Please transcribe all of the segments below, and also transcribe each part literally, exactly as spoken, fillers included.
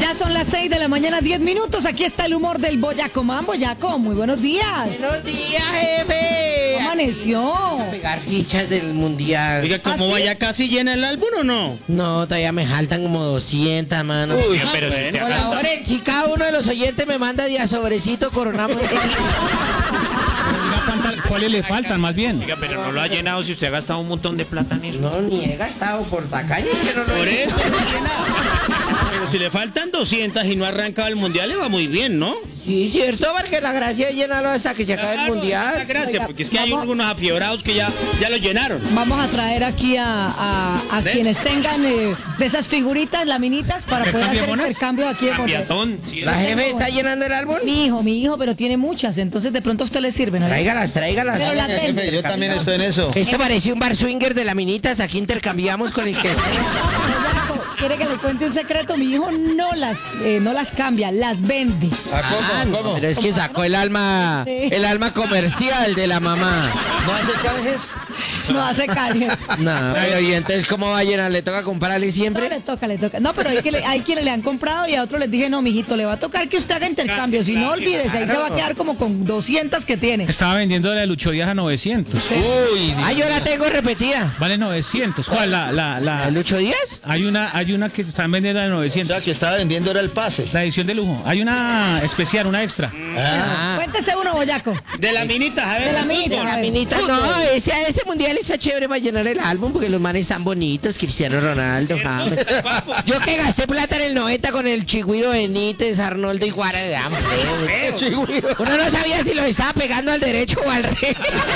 Ya son las seis de la mañana, diez minutos. Aquí está el humor del Boyaco. Man, Boyaco, muy buenos días. Buenos días, jefe. ¿Cómo amaneció? Pegar fichas del mundial. Oiga, ¿cómo ¿Ah, sí? vaya casi llena el álbum o no? No, todavía me faltan como doscientas, mano. Uy, pero si usted ha gastado- Colaboren, si cada uno de los oyentes me manda día sobrecito, coronamos. Oiga, ¿cuántas- ¿cuáles le faltan más bien? Oiga, pero no lo ha llenado si usted ha gastado un montón de plata en eso. No, ni he gastado por tacaños que no lo Por he eso no ha llenado. Pero si le faltan doscientas y no ha arrancado el mundial, le va muy bien, ¿no? Sí, cierto, porque la gracia es llenarlo hasta que se acabe el Claro, mundial. muchas gracias, Oiga, porque es que hay vamos- algunos afiebrados que ya, ya lo llenaron. Vamos a traer aquí a, a, a ¿Ve? quienes tengan eh, de esas figuritas, laminitas, para poder hacer ¿Cambiamonas? intercambio aquí en Monterrey. Cambiatón. Sí, ¿La jefe está llenando el álbum? Mi hijo, mi hijo, pero tiene muchas, entonces de pronto a usted le sirve, ¿no? Tráigalas, tráigalas. Pero la vende. Jefe, yo también estoy en eso. Esto parece un bar swinger de laminitas. Aquí intercambiamos con el que esté. Boyaco, ¿quiere que le cuente un secreto? Mi hijo no las, eh, no las cambia, las vende. ¿A cómo? Ah, no, ¿Cómo? pero es que sacó el alma, el alma comercial de la mamá. ¿No hace canjes? No hace caño. No, pero ¿y entonces cómo va a llenar? ¿Le toca comprarle No, siempre? le toca, le toca. No, pero hay, que le- hay quienes le han comprado y a otros les dije, no, mijito, le va a tocar que usted haga intercambio. Si no, olvídese, ahí se va a quedar como con doscientas que tiene. Estaba vendiendo la de Lucho Díaz a novecientos. Uy, Ah, yo la tengo repetida. Vale novecientos. ¿Cuál? La, la, la, ¿El Lucho Díaz? hay una, hay una que se están vendiendo de o novecientos. sea, que estaba vendiendo era el pase. La edición de lujo. Hay una especial, una extra. Ah, Cuéntese uno, Boyaco. De la minita, a ver. De la fútbol. minita, a ver. minita, no, ese, ese mundial está chévere para llenar el álbum porque los manes están bonitos. Cristiano Ronaldo, James. Yo que gasté plata en el noventa con el Chigüiro Benítez, Arnoldo y Guara de hambre. Uno no sabía si los estaba pegando al derecho o al revés.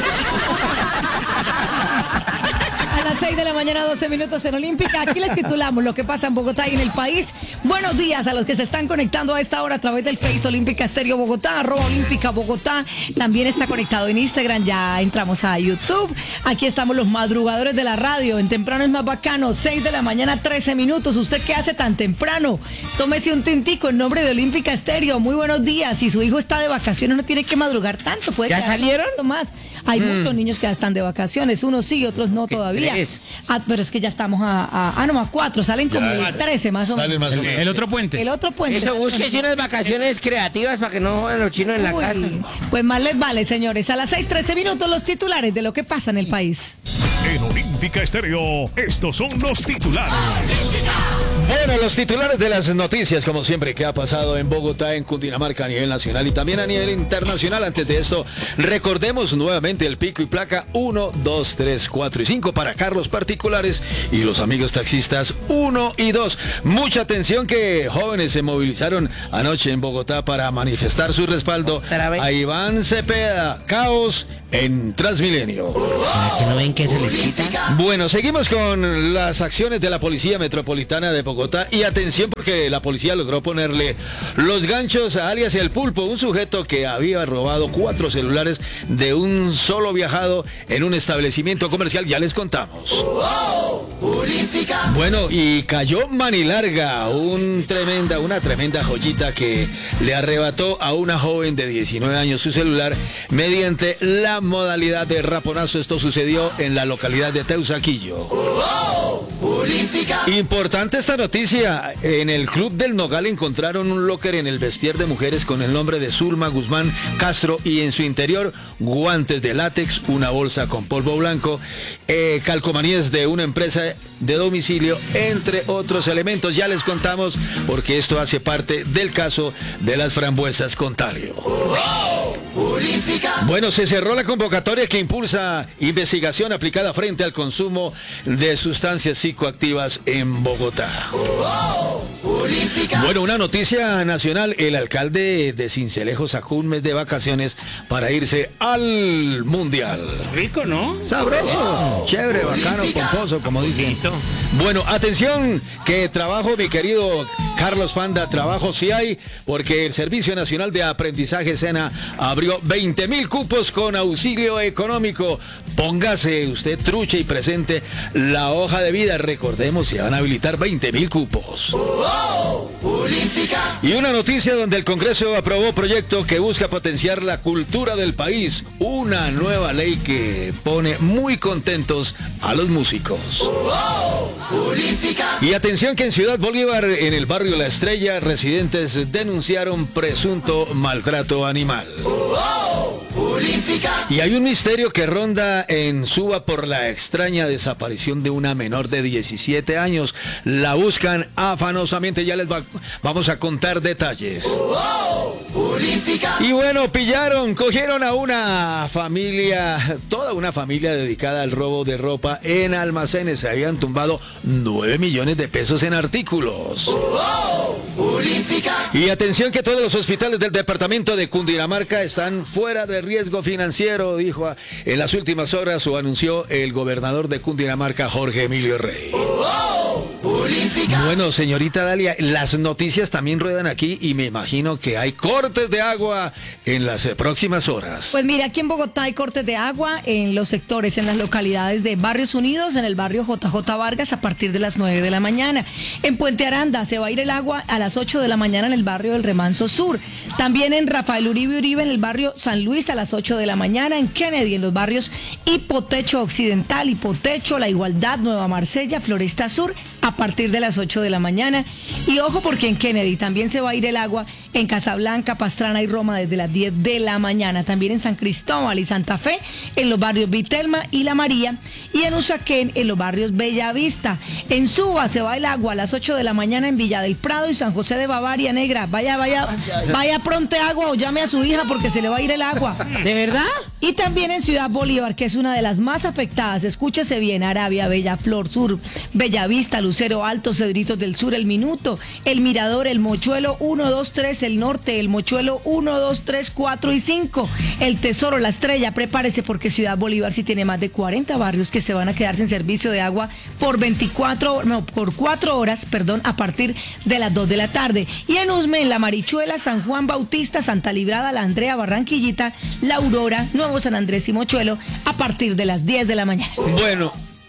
A las seis de la mañana, doce minutos en Olímpica. Aquí les titulamos lo que pasa en Bogotá y en el país. Buenos días a los que se están conectando a esta hora a través del Face Olímpica Estéreo Bogotá, arroba Olímpica Bogotá. También está conectado en Instagram, ya entramos a YouTube. Aquí estamos los madrugadores de la radio. En Temprano es más bacano, seis de la mañana, trece minutos. ¿Usted qué hace tan temprano? Tómese un tintico en nombre de Olímpica Estéreo. Muy buenos días. Si su hijo está de vacaciones, no tiene que madrugar tanto. Puede ¿Ya quedar un salieron? poquito más. Hay muchos niños que ya están de vacaciones. Unos sí, otros no todavía. tres? Ah, pero es que ya estamos a, a- ah, no, a cuatro, salen como Ya, el trece más o Sale menos. más o menos. El otro puente. El otro puente. Eso, búsquese unas vacaciones creativas para que no jodan los chinos en la Uy, casa. pues más les vale, señores. A las seis trece minutos los titulares de lo que pasa en el país. En Olímpica Estéreo, estos son los titulares. Bueno, los titulares de las noticias, como siempre, que ha pasado en Bogotá, en Cundinamarca, a nivel nacional y también a nivel internacional. Antes de esto, recordemos nuevamente el pico y placa uno, dos, tres, cuatro y cinco para carros particulares y los amigos taxistas uno y dos. Mucha atención que jóvenes se movilizaron anoche en Bogotá para manifestar su respaldo Otra vez. a Iván Cepeda. Caos en Transmilenio. ¿Para que no ven que se les quita? Bueno, seguimos con las acciones de la Policía Metropolitana de Bogotá y atención porque la policía logró ponerle los ganchos a alias El Pulpo, un sujeto que había robado cuatro celulares de un solo viajado en un establecimiento comercial, ya les contamos. Bueno, y cayó Manilarga, un tremenda, una tremenda joyita que le arrebató a una joven de diecinueve años su celular mediante la modalidad de raponazo. Esto sucedió en la localidad de Teusaquillo. Importante esta noticia. En el Club del Nogal encontraron un locker en el vestier de mujeres con el nombre de Zulma Guzmán Castro y en su interior guantes de látex, una bolsa con polvo blanco, eh, calcomanías de una empresa de domicilio, entre otros elementos. Ya les contamos porque esto hace parte del caso de las frambuesas Contario. Bueno, se cerró la convocatoria que impulsa investigación aplicada frente al consumo de sustancias psicoactivas en Bogotá. Bueno, una noticia nacional. El alcalde de Sincelejo sacó un mes de vacaciones para irse al Mundial. Rico, ¿no? Sabroso, chévere, bacano, pomposo, como dicen. Bueno, atención, que trabajo, mi querido Carlos Panda, trabajo sí hay, porque el Servicio Nacional de Aprendizaje SENA abrió veinte mil cupos con auxilio económico. Póngase usted trucha y presente la hoja de vida. Recordemos, se van a habilitar veinte mil cupos. Y una noticia donde el Congreso aprobó proyecto que busca potenciar la cultura del país. Una nueva ley que pone muy contentos a los músicos. Y atención que en Ciudad Bolívar, en el barrio La Estrella, residentes denunciaron presunto maltrato animal. Y hay un misterio que ronda en Suba por la extraña desaparición de una menor de diecisiete años. La buscan afanosamente, ya les va, vamos a contar detalles. Y bueno, pillaron, cogieron a una familia, toda una familia dedicada al robo de ropa en almacenes. Se habían tumbado nueve millones de pesos en artículos. Y atención que todos los hospitales del departamento de Cundinamarca están fuera de riesgo financiero, dijo en las últimas horas o anunció el gobernador de Cundinamarca, Jorge Emilio Rey. Bueno, señorita Dalia, las noticias también ruedan aquí y me imagino que hay cortes de agua en las eh, próximas horas. Pues mira, aquí en Bogotá hay cortes de agua en los sectores, en las localidades de Barrios Unidos, en el barrio J J Vargas a partir de las nueve de la mañana. En Puente Aranda se va a ir el agua a las ocho de la mañana en el barrio del Remanso Sur. También en Rafael Uribe Uribe en el barrio San Luis a las ocho de la mañana. En Kennedy en los barrios Hipotecho Occidental, Hipotecho, La Igualdad, Nueva Marsella, Floresta Sur a partir de las ocho de la mañana. Y ojo porque en Kennedy también se va a ir el agua en Casablanca, Pastrana y Roma desde las diez de la mañana. También en San Cristóbal y Santa Fe, en los barrios Vitelma y La María. Y en Usaquén, en los barrios Bellavista. En Suba se va el agua a las ocho de la mañana en Villa del Prado y San José de Bavaria Negra. Vaya, vaya, vaya pronto agua o llame a su hija porque se le va a ir el agua. ¿De verdad? Y también en Ciudad Bolívar, que es una de las más afectadas. Escúchese bien: Arabia, Bella Flor Sur, Bellavista, Lucero Alto, Cedritos del Sur, El Minuto, El Mirador, El Mochuelo uno, dos, tres, El Norte, El Mochuelo uno, dos, tres, cuatro y cinco, El Tesoro, La Estrella. Prepárese porque Ciudad Bolívar sí tiene más de cuarenta barrios que se van a quedar sin servicio de agua por veinticuatro, no, por cuatro horas, perdón, a partir de las dos de la tarde. Y en Usme, en La Marichuela, San Juan Bautista, Santa Librada, La Andrea, Barranquillita, La Aurora, Nuevo San Andrés y Mochuelo a partir de las diez de la mañana. Bueno.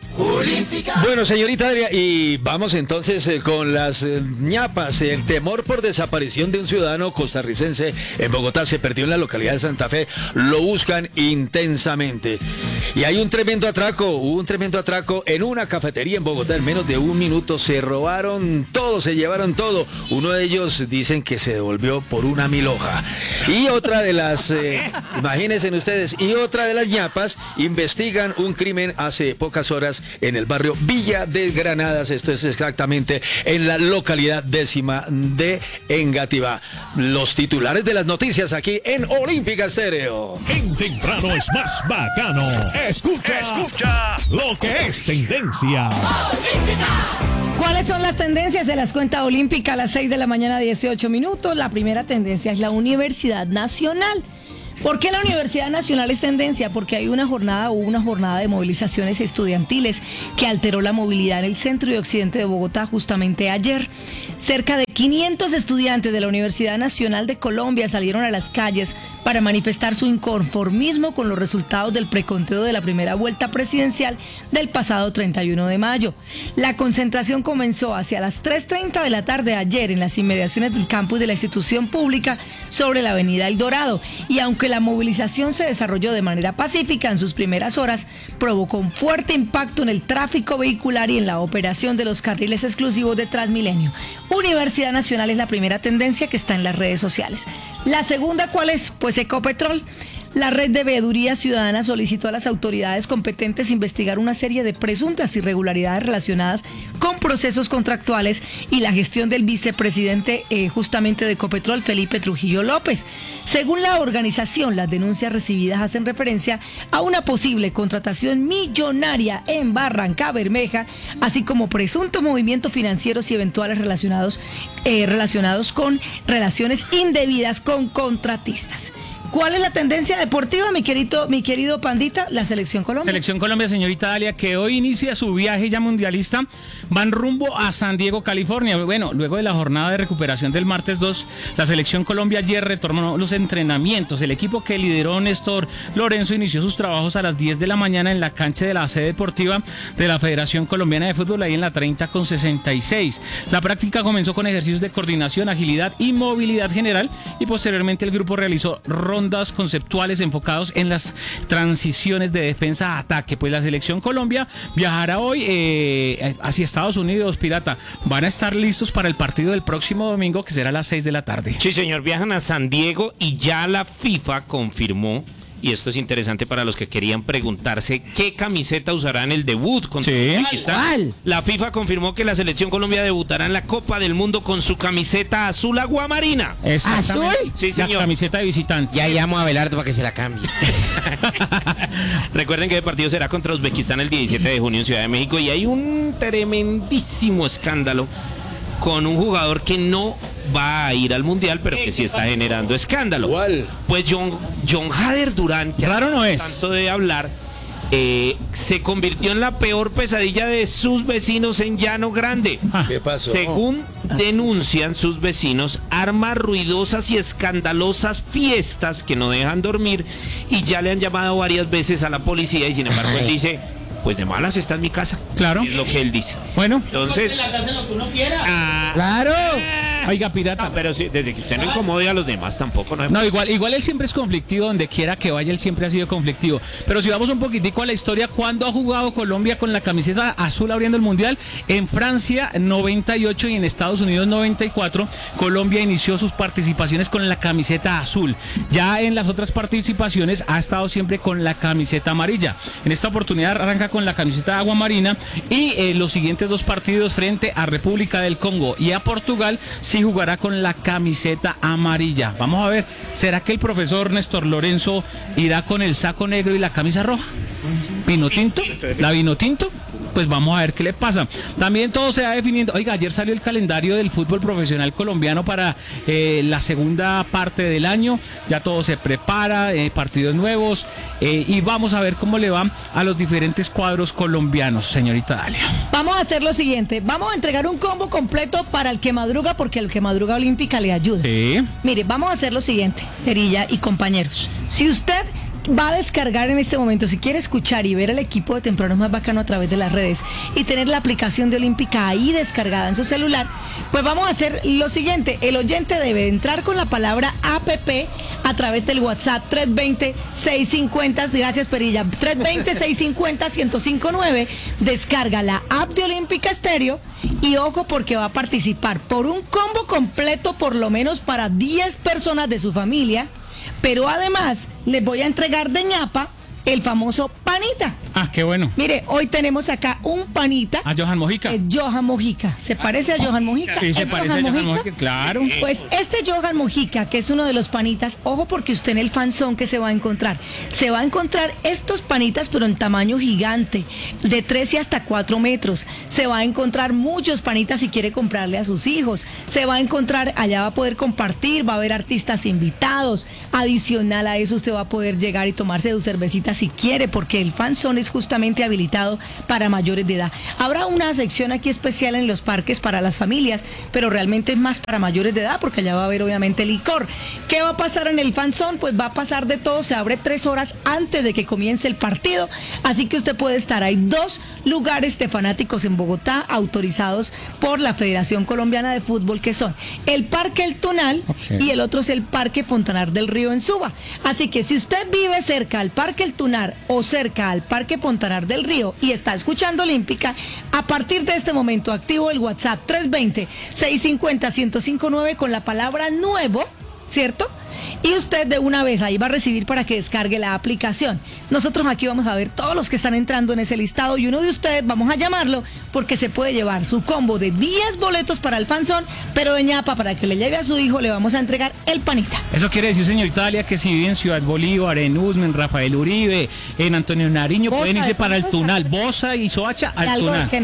Bueno, señorita Adria, y vamos entonces eh, con las eh, ñapas. El temor por desaparición de un ciudadano costarricense en Bogotá se perdió en la localidad de Santa Fe. Lo buscan intensamente. Y hay un tremendo atraco, hubo un tremendo atraco en una cafetería en Bogotá. En menos de un minuto se robaron todo, se llevaron todo. Uno de ellos dicen que se devolvió por una milhoja. Y otra de las, eh, imagínense ustedes, y otra de las ñapas investigan un crimen hace pocas horas en el barrio Villa de Granadas. Esto es exactamente en la localidad décima de Engativá. Los titulares de las noticias aquí en Olímpica Estéreo. En temprano es más bacano. Escucha, escucha lo que es tendencia. ¿Cuáles son las tendencias? Se las cuenta Olímpica a las seis de la mañana, dieciocho minutos. La primera tendencia es la Universidad Nacional. ¿Por qué la Universidad Nacional es tendencia? Porque hay una jornada, hubo una jornada de movilizaciones estudiantiles que alteró la movilidad en el centro y occidente de Bogotá justamente ayer. Cerca de quinientos estudiantes de la Universidad Nacional de Colombia salieron a las calles para manifestar su inconformismo con los resultados del preconteo de la primera vuelta presidencial del pasado treinta y uno de mayo. La concentración comenzó hacia las tres treinta de la tarde ayer en las inmediaciones del campus de la institución pública sobre la avenida El Dorado. Y aunque la movilización se desarrolló de manera pacífica en sus primeras horas, provocó un fuerte impacto en el tráfico vehicular y en la operación de los carriles exclusivos de Transmilenio. Universidad Nacional es la primera tendencia que está en las redes sociales. La segunda, ¿cuál es? Pues Ecopetrol. La red de veeduría ciudadana solicitó a las autoridades competentes investigar una serie de presuntas irregularidades relacionadas con procesos contractuales y la gestión del vicepresidente eh, justamente de Ecopetrol, Felipe Trujillo López. Según la organización, las denuncias recibidas hacen referencia a una posible contratación millonaria en Barranca Bermeja, así como presuntos movimientos financieros y eventuales relacionados, eh, relacionados con relaciones indebidas con contratistas. ¿Cuál es la tendencia deportiva, mi querido, mi querido Pandita? La Selección Colombia. Selección Colombia, señorita Dalia, que hoy inicia su viaje ya mundialista, van rumbo a San Diego, California. Bueno, luego de la jornada de recuperación del martes dos, la Selección Colombia ayer retornó los entrenamientos. El equipo que lideró Néstor Lorenzo inició sus trabajos a las diez de la mañana en la cancha de la sede deportiva de la Federación Colombiana de Fútbol, ahí en la treinta con sesenta y seis. La práctica comenzó con ejercicios de coordinación, agilidad y movilidad general, y posteriormente el grupo realizó rondas conceptuales enfocados en las transiciones de defensa a ataque. Pues la Selección Colombia viajará hoy eh, hacia Estados Unidos, Pirata. Van a estar listos para el partido del próximo domingo, que será a las seis de la tarde. Sí, señor, viajan a San Diego y ya la FIFA confirmó, y esto es interesante para los que querían preguntarse qué camiseta usará en el debut contra Sí. Uzbekistán. La FIFA confirmó que la Selección Colombia debutará en la Copa del Mundo con su camiseta azul aguamarina. Exactamente. ¿Azul? Sí, señor. La camiseta de visitante. Ya llamo a Abelardo para que se la cambie. Recuerden que el partido será contra Uzbekistán el diecisiete de junio en Ciudad de México, y hay un tremendísimo escándalo con un jugador que no va a ir al Mundial, pero que sí está generando escándalo. ¿Cuál? Pues John, John Hader Durán, que Raro no es. tanto de hablar, eh, se convirtió en la peor pesadilla de sus vecinos en Llano Grande. ¿Qué pasó? Según denuncian sus vecinos, arma ruidosas y escandalosas fiestas que no dejan dormir, y ya le han llamado varias veces a la policía, y sin embargo él dice, pues de malas está en mi casa. Claro. Es lo que él dice. Bueno, Entonces, ah, ¡Claro! oiga, Pirata. no, pero sí, desde que usted no incomode a los demás tampoco. No, No, igual, igual él siempre es conflictivo, donde quiera que vaya, él siempre ha sido conflictivo. Pero si vamos un poquitico a la historia, ¿cuándo ha jugado Colombia con la camiseta azul abriendo el Mundial? En Francia, noventa y ocho, y en Estados Unidos, noventa y cuatro, Colombia inició sus participaciones con la camiseta azul. Ya en las otras participaciones ha estado siempre con la camiseta amarilla. En esta oportunidad arranca con la camiseta agua marina, y eh, los siguientes dos partidos frente a República del Congo y a Portugal sí jugará con la camiseta amarilla. Vamos a ver, ¿será que el profesor Néstor Lorenzo irá con el saco negro y la camisa roja? ¿Vino tinto? ¿La vino tinto? Pues vamos a ver qué le pasa. También todo se va definiendo. Oiga, ayer salió el calendario del fútbol profesional colombiano para eh, la segunda parte del año. Ya todo se prepara, eh, partidos nuevos, eh, y vamos a ver cómo le va a los diferentes cuadros colombianos, señorita Dalia. Vamos a hacer lo siguiente. Vamos a entregar un combo completo para el que madruga, porque el que madruga olímpica le ayuda. Sí. Mire, vamos a hacer lo siguiente, Perilla y compañeros. Si usted va a descargar en este momento, si quiere escuchar y ver el equipo de Temprano Más Bacano a través de las redes y tener la aplicación de Olímpica ahí descargada en su celular, pues vamos a hacer lo siguiente. El oyente debe entrar con la palabra A P P a través del WhatsApp tres dos cero, seis cinco cero, gracias Perilla, tres dos cero, seis cinco cero, uno cero cinco nueve, descarga la app de Olímpica Estéreo, y ojo, porque va a participar por un combo completo por lo menos para diez personas de su familia. Pero además les voy a entregar de ñapa el famoso panita. Ah, qué bueno. Mire, hoy tenemos acá un panita. A Johan Mojica. eh, Johan Mojica. ¿Se parece a Johan Mojica? Sí, se ¿Es parece a Johan Mojica, claro. Pues este Johan Mojica, que es uno de los panitas, ojo, porque usted en el fanzón que se va a encontrar, se va a encontrar estos panitas, pero en tamaño gigante, de trece hasta cuatro metros. Se va a encontrar muchos panitas si quiere comprarle a sus hijos. Se va a encontrar, allá va a poder compartir, va a haber artistas invitados. Adicional a eso, usted va a poder llegar y tomarse su cervecita si quiere, porque el fanzón es justamente habilitado para mayores de edad. Habrá una sección aquí especial en los parques para las familias, pero realmente es más para mayores de edad, porque allá va a haber obviamente licor. ¿Qué va a pasar en el fanzón? Pues va a pasar de todo. Se abre tres horas antes de que comience el partido, así que usted puede estar. Hay dos lugares de fanáticos en Bogotá autorizados por la Federación Colombiana de Fútbol, que son el Parque El Tunal, Okay. y el otro es el Parque Fontanar del Río en Suba. Así que si usted vive cerca al Parque El Tunar o cerca al Parque Fontanar del Río y está escuchando Olímpica, a partir de este momento activo el WhatsApp tres dos cero, seis cinco cero, uno cero cinco nueve con la palabra nuevo, ¿cierto? Y usted de una vez ahí va a recibir para que descargue la aplicación. Nosotros aquí vamos a ver todos los que están entrando en ese listado, y uno de ustedes vamos a llamarlo porque se puede llevar su combo de diez boletos para el fanzón, pero de ñapa, para que le lleve a su hijo, le vamos a entregar el panita. Eso quiere decir, señorita Dalia, que si vive en Ciudad Bolívar, en Usme, en Rafael Uribe, en Antonio Nariño, Bosa, pueden irse ¿de para el cuánto Tunal, está? Bosa y Soacha Y al algo de Tunal. Kennedy.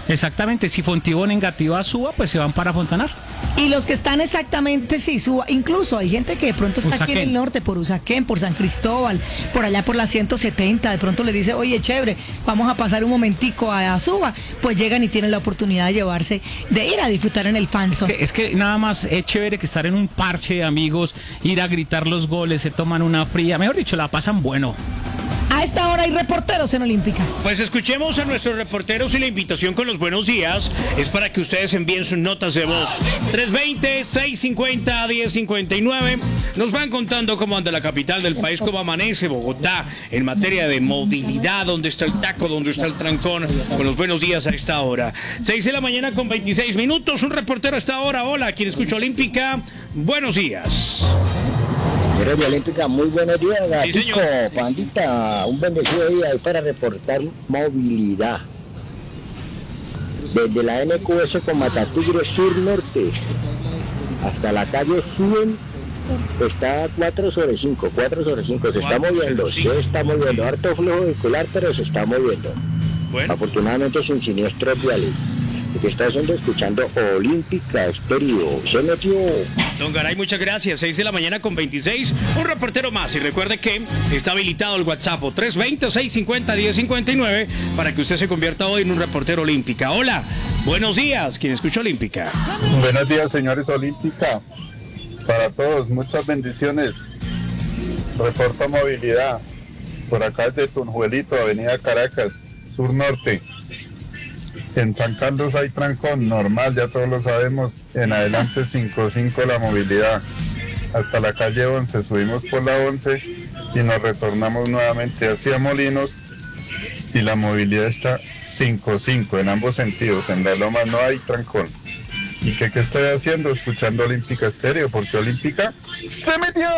Exactamente, si Fontibón negativa suba, pues se van para Fontanar. Y los que están exactamente, sí, suba. Incluso hay gente que de pronto está aquí en el norte, por Usaquén, por San Cristóbal, por allá por la ciento setenta. De pronto le dice, oye, chévere, vamos a pasar un momentico a, a Suba. Pues llegan y tienen la oportunidad de llevarse, de ir a disfrutar en el Fanzone. Es que, es que nada más es chévere que estar en un parche de amigos, ir a gritar los goles, se toman una fría. Mejor dicho, la pasan bueno. A esta hora hay reporteros en Olímpica. Pues escuchemos a nuestros reporteros y la invitación con los buenos días es para que ustedes envíen sus notas de voz. tres veinte, seiscientos cincuenta, diez cincuenta y nueve. Nos van contando cómo anda la capital del país, cómo amanece Bogotá en materia de movilidad, dónde está el taco, dónde está el trancón. Con los buenos días a esta hora. seis de la mañana con veintiséis minutos. Un reportero a esta hora. Hola, quien escucha Olímpica. Buenos días. Radio Olímpica, muy buenos días, Sí, Gatico, señor. pandita, un bendecido día ahí para reportar movilidad. Desde la N Q S con Matatigre Sur Norte hasta la calle cien está cuatro sobre cinco, cuatro sobre cinco, se está moviendo, se está moviendo, harto flujo vehicular, pero se está moviendo. Bueno. Afortunadamente sin siniestros viales. Lo que está haciendo escuchando Olímpica Estéreo. Se metió. Don Garay, muchas gracias. seis de la mañana con veintiséis. Un reportero más. Y recuerde que está habilitado el WhatsApp tres veinte, seiscientos cincuenta, diez cincuenta y nueve para que usted se convierta hoy en un reportero Olímpica. Hola, buenos días. ¿Quién escucha Olímpica? Buenos días, señores Olímpica. Para todos, muchas bendiciones. Reporto movilidad. Por acá desde Tunjuelito, Avenida Caracas, Sur Norte. En San Carlos hay trancón normal, ya todos lo sabemos. En adelante cinco cinco la movilidad. Hasta la calle once, subimos por la once y nos retornamos nuevamente hacia Molinos. Y la movilidad está cinco cinco en ambos sentidos. En la loma no hay trancón. ¿Y qué, qué estoy haciendo? Escuchando Olímpica Estéreo, porque Olímpica se metió.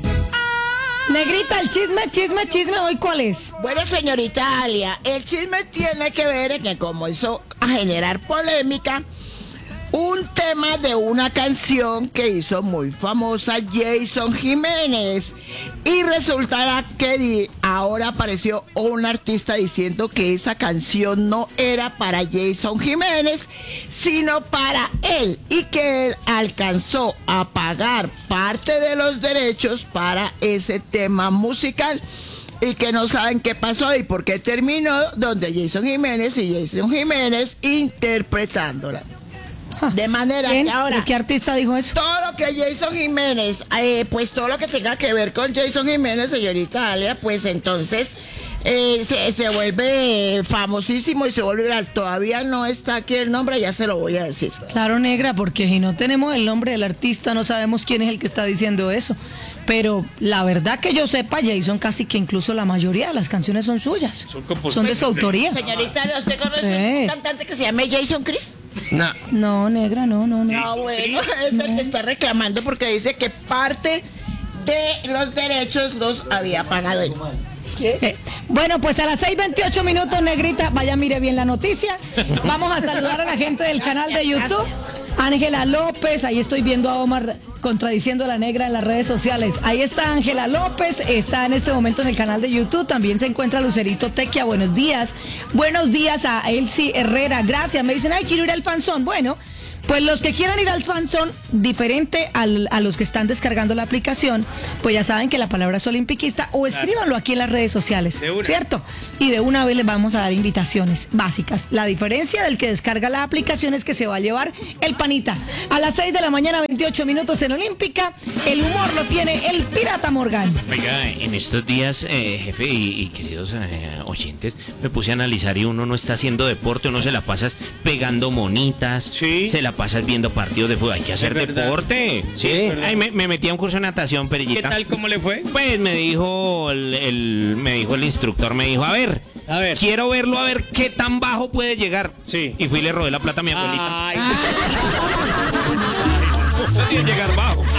Negrita, el chisme, chisme, chisme, ¿hoy cuál es? Bueno, señorita Alia, el chisme tiene que ver en que como hizo a generar polémica, un tema de una canción que hizo muy famosa Jason Jiménez. Y resultará que di- ahora apareció un artista diciendo que esa canción no era para Jason Jiménez, sino para él. Y que él alcanzó a pagar parte de los derechos para ese tema musical. Y que no saben qué pasó y por qué terminó donde Jason Jiménez y Jason Jiménez interpretándola. De manera ¿Quién? que ahora... ¿Qué artista dijo eso? Todo lo que Jason Jiménez, eh, pues todo lo que tenga que ver con Jason Jiménez, señorita Alia, pues entonces eh, se, se vuelve famosísimo y se vuelve viral. Todavía no está aquí el nombre, ya se lo voy a decir. Claro, negra, porque si no tenemos el nombre del artista, no sabemos quién es el que está diciendo eso. Pero la verdad que yo sepa, Jason, casi que incluso la mayoría de las canciones son suyas. Son, son de su autoría. Señorita, ¿usted conoce Sí. un cantante que se llama Jason Chris? No. No, negra, no, no, no. No, bueno, es el que está reclamando porque dice que parte de los derechos los había pagado él. ¿Qué? Eh, bueno, pues a las seis veintiocho minutos, negrita, vaya, mire bien la noticia. Vamos a saludar a la gente del canal de YouTube. Ángela López, ahí estoy viendo a Omar contradiciendo a la negra en las redes sociales. Ahí está Ángela López, está en este momento en el canal de YouTube. También se encuentra Lucerito Tequia, buenos días. Buenos días a Elsie Herrera, gracias. Me dicen, ay, quiero ir al Fanzón. Bueno, pues los que quieran ir al Fanzón, diferente al, a los que están descargando la aplicación, pues ya saben que la palabra es olimpiquista, o escríbanlo aquí en las redes sociales, ¿cierto? Y de una vez les vamos a dar invitaciones básicas. La diferencia del que descarga la aplicación es que se va a llevar el panita. A las seis de la mañana, veintiocho minutos en Olímpica, el humor lo tiene el Pirata Morgan. Oiga, en estos días, eh, jefe y, y queridos eh, oyentes, me puse a analizar y uno no está haciendo deporte, uno se la pasa pegando monitas, Sí. se la pasa viendo partidos de fútbol, hay que hacer verdad. deporte. Sí, es verdad. Ay, me, me metí a un curso de natación, ¿Qué Perillita. tal? ¿Cómo le fue? Pues me dijo el, el- me dijo el instructor, me dijo, a ver, A ver. quiero verlo a ver qué tan bajo puede llegar. Sí. Y fui y le robé la plata a mi abuelita. Ay. Eso sí es llegar bajo.